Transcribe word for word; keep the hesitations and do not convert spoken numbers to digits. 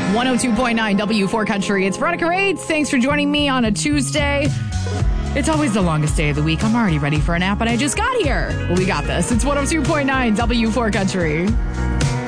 one oh two point nine W four Country. It's Veronica Rades. Thanks for joining me on a Tuesday. It's always the longest day of the week. I'm already ready for a nap, and I just got here. Well, we got this. It's one oh two point nine W four Country.